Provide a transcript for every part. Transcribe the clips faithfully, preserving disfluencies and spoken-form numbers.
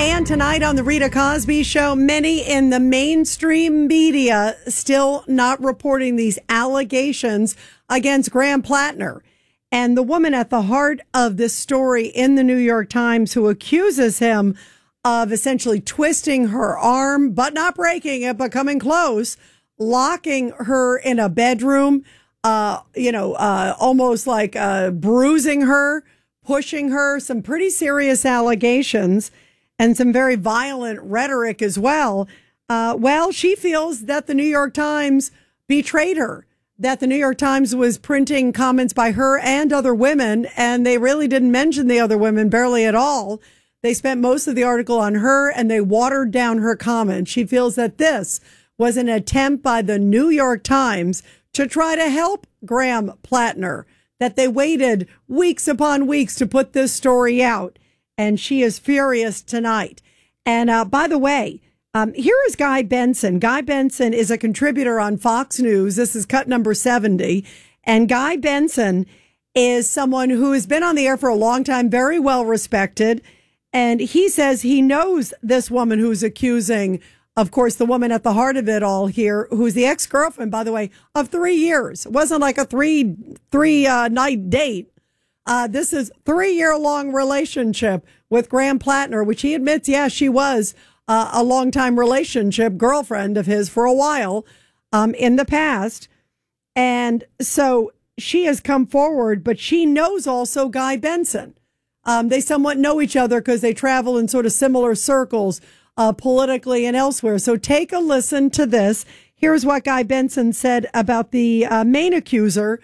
And tonight on the Rita Cosby Show, many in the mainstream media still not reporting these allegations against Graham Plattner. And the woman at the heart of this story in the New York Times who accuses him of essentially twisting her arm, but not breaking it, but coming close, locking her in a bedroom, uh, you know, uh, almost like uh, bruising her, pushing her, some pretty serious allegations and some very violent rhetoric as well. Uh, well, she feels that the New York Times betrayed her, that the New York Times was printing comments by her and other women, and they really didn't mention the other women barely at all. They spent most of the article on her, and they watered down her comments. She feels that this was an attempt by the New York Times to try to help Graham Plattner, that they waited weeks upon weeks to put this story out. And she is furious tonight. And uh, by the way, um, here is Guy Benson. Guy Benson is a contributor on Fox News. This is cut number seventy. And Guy Benson is someone who has been on the air for a long time, very well respected. And he says he knows this woman who's accusing, of course, the woman at the heart of it all here, who's the ex-girlfriend, by the way, of three years. It wasn't like a three, three uh, night date. Uh, this is three-year-long relationship with Graham Plattner, which he admits, yeah, she was uh, a long-time relationship girlfriend of his for a while um, in the past. And so she has come forward, but she knows also Guy Benson. Um, they somewhat know each other because they travel in sort of similar circles uh, politically and elsewhere. So take a listen to this. Here's what Guy Benson said about the uh, main accuser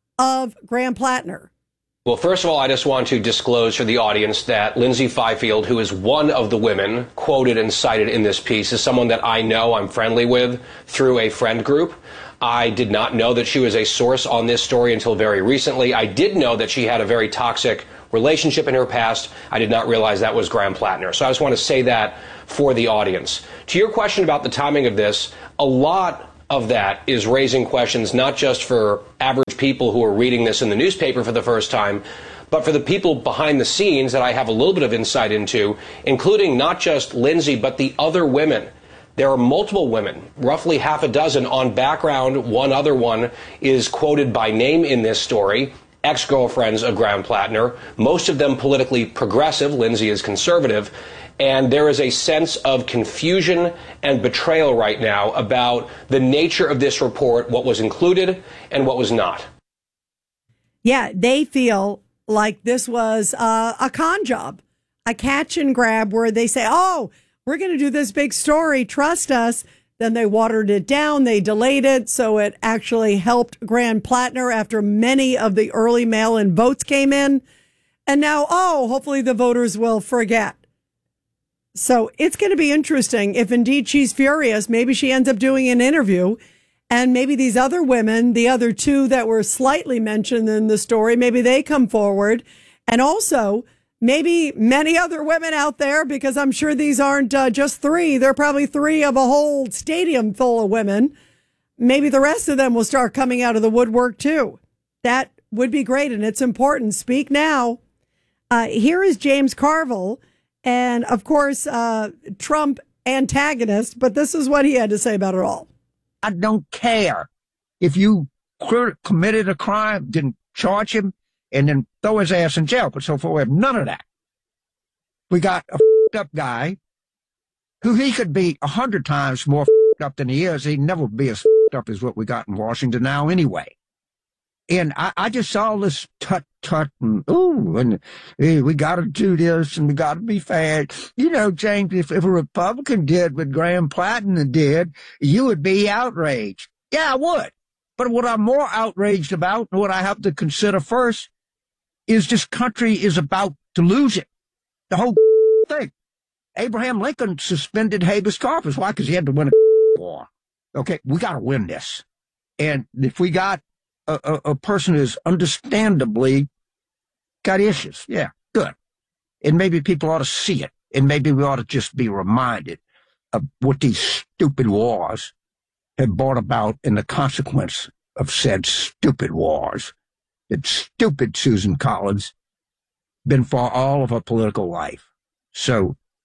of Graham Plattner. Well, first of all, I just want to disclose for the audience that Lindsay Fifield, who is one of the women quoted and cited in this piece, is someone that I know, I'm friendly with through a friend group. I did not know that she was a source on this story until very recently. I did know that she had a very toxic relationship in her past. I did not realize that was Graham Plattner. So I just want to say that for the audience. To your question about the timing of this, a lot of that is raising questions not just for average people who are reading this in the newspaper for the first time, but for the people behind the scenes that I have a little bit of insight into, including not just Lindsay, but the other women. There are multiple women, roughly half a dozen on background. One other one is quoted by name in this story, ex-girlfriends of Graham Plattner, most of them politically progressive. Lindsay is conservative. And there is a sense of confusion and betrayal right now about the nature of this report, what was included and what was not. Yeah, they feel like this was uh, a con job, a catch and grab where they say, oh, we're going to do this big story, trust us. Then they watered it down, they delayed it, so it actually helped Graham Plattner after many of the early mail-in votes came in. And now, oh, hopefully the voters will forget. So it's going to be interesting if indeed she's furious. Maybe she ends up doing an interview and maybe these other women, the other two that were slightly mentioned in the story, maybe they come forward. And also maybe many other women out there, because I'm sure these aren't uh, just three. They're probably three of a whole stadium full of women. Maybe the rest of them will start coming out of the woodwork too. That would be great. And it's important. Speak now. Uh, here is James Carville. And, of course, uh, Trump antagonist, but this is what he had to say about it all. I don't care if you committed a crime, didn't charge him, and then throw his ass in jail, but so forth. We have none of that. We got a f***ed up guy who he could be a hundred times more f***ed up than he is. He'd never be as f***ed up as what we got in Washington now anyway. And I, I just saw this tut-tut and, ooh, and hey, we got to do this and we got to be fair. You know, James, if, if a Republican did what Graham Plattner did, you would be outraged. Yeah, I would. But what I'm more outraged about and what I have to consider first is this country is about to lose it. The whole thing. Abraham Lincoln suspended habeas corpus. Why? Because he had to win a war. Okay, we got to win this. And if we got A, a, a person who's understandably got issues. Yeah, good. And maybe people ought to see it. And maybe we ought to just be reminded of what these stupid wars have brought about and the consequence of said stupid wars. That stupid Susan Collins been for all of her political life. So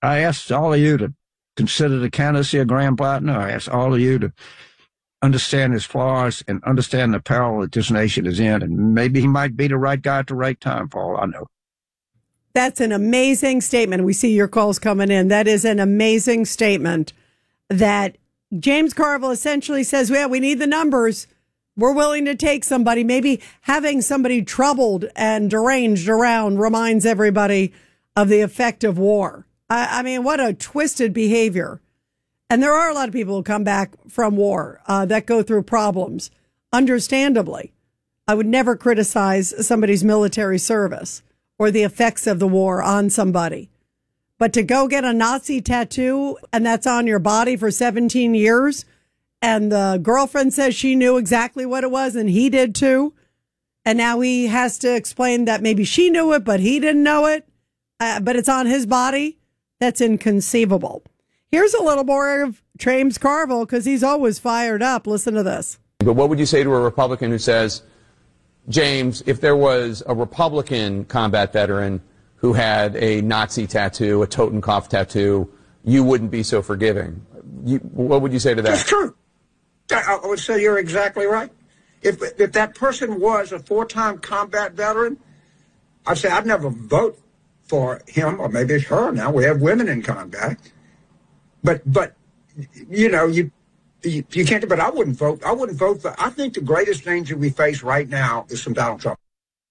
I ask all of you to consider the candidacy of Graham Plattner. I ask all of you to understand his flaws and understand the peril that this nation is in. And maybe he might be the right guy at the right time, for all I know. That's an amazing statement. We see your calls coming in. That is an amazing statement that James Carville essentially says, well, we need the numbers. We're willing to take somebody. Maybe having somebody troubled and deranged around reminds everybody of the effect of war. I, I mean, what a twisted behavior. And there are a lot of people who come back from war uh, that go through problems, understandably. I would never criticize somebody's military service or the effects of the war on somebody. But to go get a Nazi tattoo and that's on your body for seventeen years, and the girlfriend says she knew exactly what it was and he did too, and now he has to explain that maybe she knew it but he didn't know it, uh, but it's on his body, that's inconceivable. Here's a little more of James Carville because he's always fired up. Listen to this. But what would you say to a Republican who says, James, if there was a Republican combat veteran who had a Nazi tattoo, a Totenkopf tattoo, you wouldn't be so forgiving? You, what would you say to that? That's true. I would say you're exactly right. If if that person was a four-time combat veteran, I'd say I'd never vote for him, or maybe it's her now. We have women in combat. But, but you know, you, you you can't, but I wouldn't vote. I wouldn't vote for, I think the greatest danger we face right now is from Donald Trump.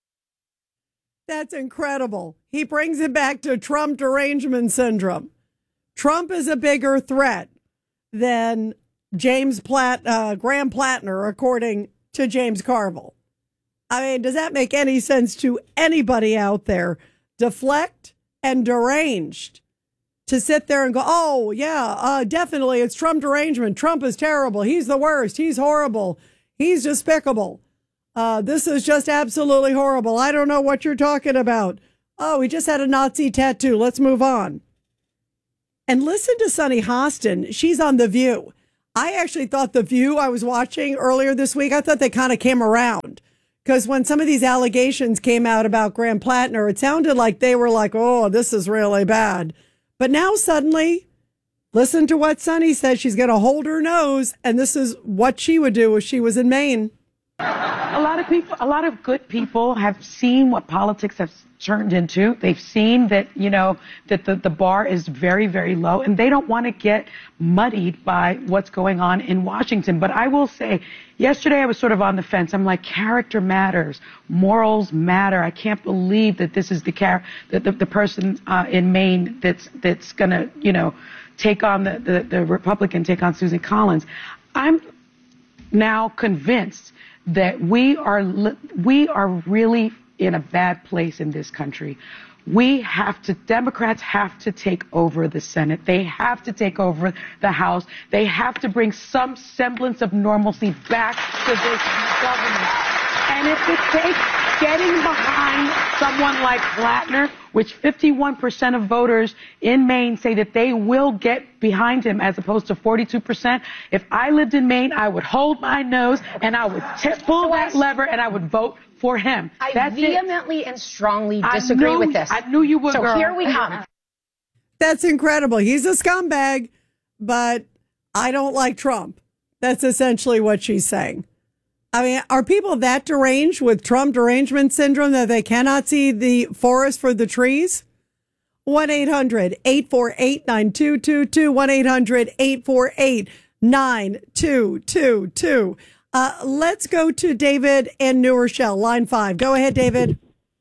That's incredible. He brings it back to Trump derangement syndrome. Trump is a bigger threat than James Platt, uh, Graham Plattner, according to James Carville. I mean, does that make any sense to anybody out there? Deflect and deranged. To sit there and go, oh, yeah, uh, definitely, it's Trump derangement. Trump is terrible. He's the worst. He's horrible. He's despicable. Uh, this is just absolutely horrible. I don't know what you're talking about. Oh, he just had a Nazi tattoo. Let's move on. And listen to Sunny Hostin. She's on The View. I actually thought The View I was watching earlier this week, I thought they kind of came around. Because when some of these allegations came out about Graham Plattner, it sounded like they were like, oh, this is really bad. But now suddenly, listen to what Sunny says. She's going to hold her nose, and this is what she would do if she was in Maine. A lot of people, a lot of good people have seen what politics has turned into. They've seen that, you know, that the, the bar is very, very low, and they don't want to get muddied by what's going on in Washington. But I will say, yesterday I was sort of on the fence. I'm like, character matters. Morals matter. I can't believe that this is the char- that the, the person uh, in Maine that's that's going to, you know, take on the, the, the Republican, take on Susan Collins. I'm now convinced that we are we are really in a bad place in this country. We have to, Democrats have to take over the Senate. They have to take over the House. They have to bring some semblance of normalcy back to this government. And if it takes getting behind someone like Plattner, which fifty-one percent of voters in Maine say that they will get behind him as opposed to forty-two percent. If I lived in Maine, I would hold my nose and I would t- pull that lever and I would vote for him. I That's vehemently it. and strongly disagree knew, with this. I knew you would, So girl. here we come. That's incredible. He's a scumbag, but I don't like Trump. That's essentially what she's saying. I mean, are people that deranged with Trump derangement syndrome that they cannot see the forest for the trees? one eight hundred eight four eight nine two two two, one eight hundred eight four eight nine two two two. Uh, let's go to David in New Rochelle, line five. Go ahead, David.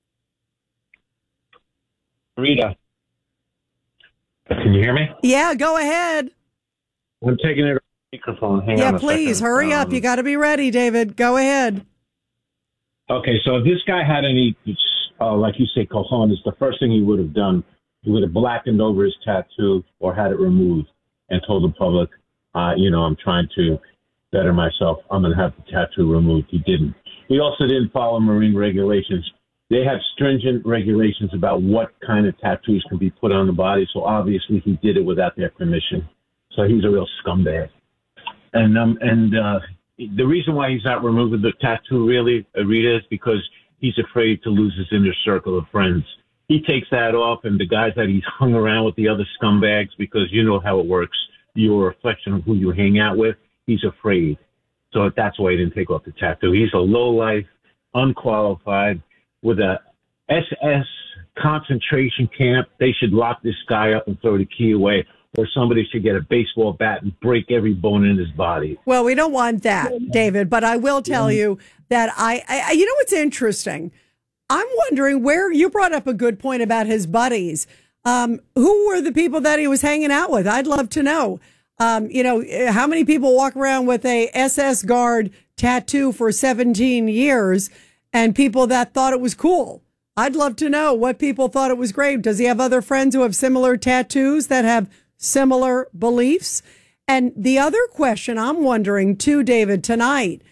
Rita, can you hear me? Yeah, go ahead. I'm taking it off the microphone. Hang yeah, on a please, second. hurry um, up. You got to be ready, David. Go ahead. Okay, so if this guy had any, uh, like you say, cojones, the first thing he would have done, he would have blackened over his tattoo or had it removed and told the public, uh, you know, I'm trying to better myself. I'm going to have the tattoo removed. He didn't. He also didn't follow Marine regulations. They have stringent regulations about what kind of tattoos can be put on the body. So obviously he did it without their permission. So he's a real scumbag. And um, and uh, the reason why he's not removing the tattoo, really, Rita, is because he's afraid to lose his inner circle of friends. he takes that off, and the guys that he's hung around with, the other scumbags, because you know how it works. You're a reflection of who you hang out with. He's afraid. So that's why he didn't take off the tattoo. He's a lowlife, unqualified, with a S S concentration camp. They should lock this guy up and throw the key away, or somebody should get a baseball bat and break every bone in his body. Well, we don't want that, David, but I will tell you that I, I you know what's interesting? I'm wondering where, you brought up a good point about his buddies. Um, who were the people that he was hanging out with? I'd love to know. Um, you know, how many people walk around with a S S guard tattoo for seventeen years and people that thought it was cool? I'd love to know what people thought it was great. Does he have other friends who have similar tattoos that have similar beliefs? And the other question I'm wondering too, David, tonight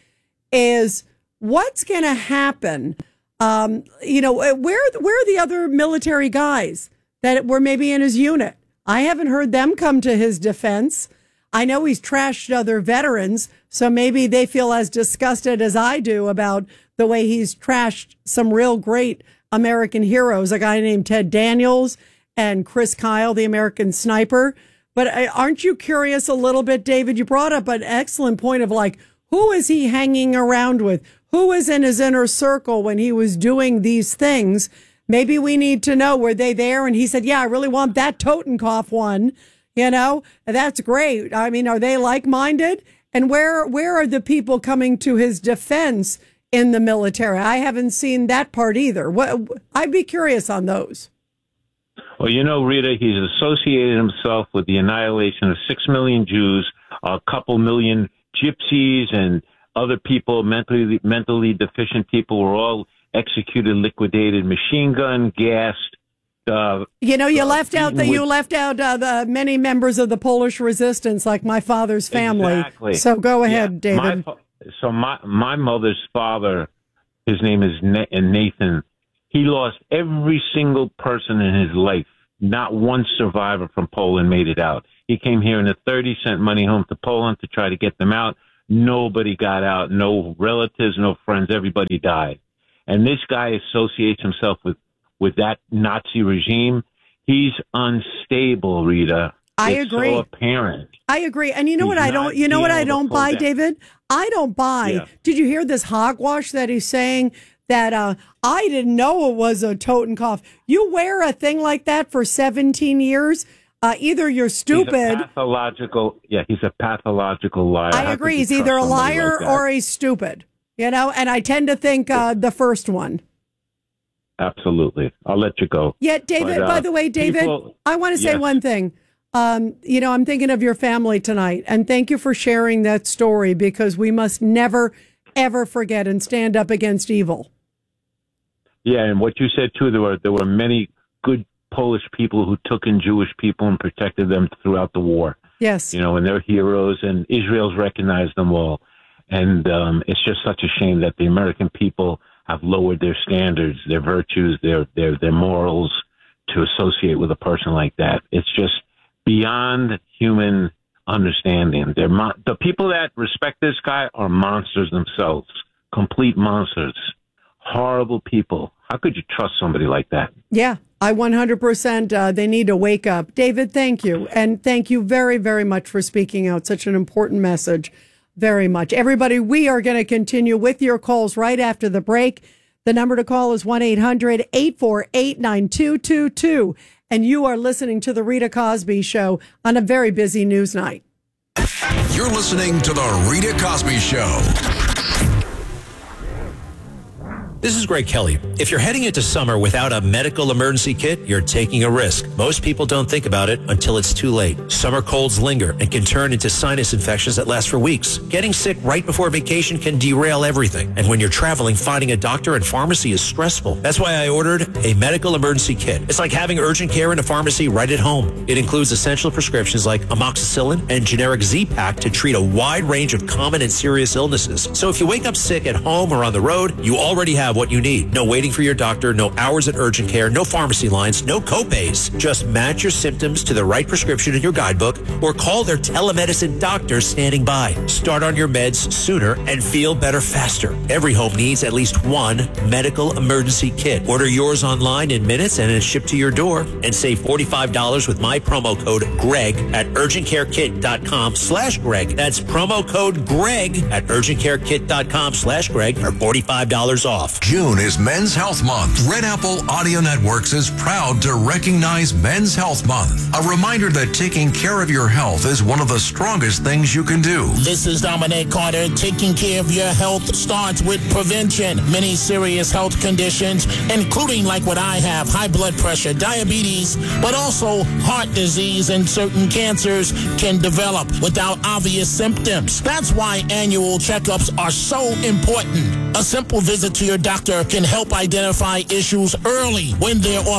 is what's going to happen? Um, you know, where, where are the other military guys that were maybe in his unit? I haven't heard them come to his defense. I know he's trashed other veterans, so maybe they feel as disgusted as I do about the way he's trashed some real great American heroes, a guy named Ted Daniels and Chris Kyle, the American sniper. But aren't you curious a little bit, David? You brought up an excellent point of like, who is he hanging around with? Who was in his inner circle when he was doing these things? Maybe we need to know, were they there? And he said, yeah, I really want that Totenkopf one. You know, that's great. I mean, are they like-minded? And where where are the people coming to his defense in the military? I haven't seen that part either. What, I'd be curious on those. Well, you know, Rita, he's associated himself with the annihilation of six million Jews, a couple million gypsies, and other people, mentally mentally deficient people, were all executed, liquidated, machine gun, gassed. Uh, you know, you uh, left out the with, you left out uh, the many members of the Polish resistance, like my father's family. Exactly. So go ahead, yeah, David. My, so my my mother's father, his name is Nathan. He lost every single person in his life. Not one survivor from Poland made it out. He came here in a thirty cent money home to Poland to try to get them out. Nobody got out. No relatives, no friends. Everybody died. And this guy associates himself with. with that Nazi regime. He's unstable, Rita. I it's agree. So apparent. I agree. And you know He's what I don't, you know what I don't buy, down. David? I don't buy. Yeah. Did you hear this hogwash that he's saying that, uh, I didn't know it was a Totenkopf. You wear a thing like that for seventeen years. Uh, either you're stupid. He's a pathological, yeah, he's a pathological liar. I agree. He's either a liar like or he's stupid, you know, and I tend to think, uh, the first one. Absolutely. I'll let you go. Yeah, David, but, uh, by the way, David, people, I want to say yes. one thing. Um, you know, I'm thinking of your family tonight, and thank you for sharing that story, because we must never, ever forget and stand up against evil. Yeah, and what you said, too, there were, there were many good Polish people who took in Jewish people and protected them throughout the war. Yes. You know, and they're heroes, and Israel's recognized them all. And um, it's just such a shame that the American people have lowered their standards, their virtues, their their their morals to associate with a person like that. It's just beyond human understanding. They're mon- the people that respect this guy are monsters themselves, complete monsters, horrible people. How could you trust somebody like that? Yeah, I one hundred percent. Uh, they need to wake up. David, thank you. And thank you very, very much for speaking out. Such an important message. Very much. Everybody, we are going to continue with your calls right after the break. The number to call is one eight hundred eight four eight nine two two two. And you are listening to The Rita Cosby Show on a very busy news night. You're listening to The Rita Cosby Show. This is Greg Kelly. If you're heading into summer without a medical emergency kit, you're taking a risk. Most people don't think about it until it's too late. Summer colds linger and can turn into sinus infections that last for weeks. Getting sick right before vacation can derail everything. And when you're traveling, finding a doctor and pharmacy is stressful. That's why I ordered a medical emergency kit. It's like having urgent care in a pharmacy right at home. It includes essential prescriptions like amoxicillin and generic Z-Pak to treat a wide range of common and serious illnesses. So if you wake up sick at home or on the road, you already have have what you need. No waiting for your doctor, no hours at urgent care, no pharmacy lines, no copays. Just match your symptoms to the right prescription in your guidebook or call their telemedicine doctor standing by. Start on your meds sooner and feel better faster. Every home needs at least one medical emergency kit. Order yours online in minutes and it's shipped to your door. And save forty-five dollars with my promo code GREG at urgentcarekit.com slash Greg. That's promo code GREG at urgentcarekit.com slash Greg for forty-five dollars off. June is Men's Health Month. Red Apple Audio Networks is proud to recognize Men's Health Month. A reminder that taking care of your health is one of the strongest things you can do. This is Dominic Carter. Taking care of your health starts with prevention. Many serious health conditions, including like what I have, high blood pressure, diabetes, but also heart disease and certain cancers can develop without obvious symptoms. That's why annual checkups are so important. A simple visit to your doctor can help identify issues early when they're off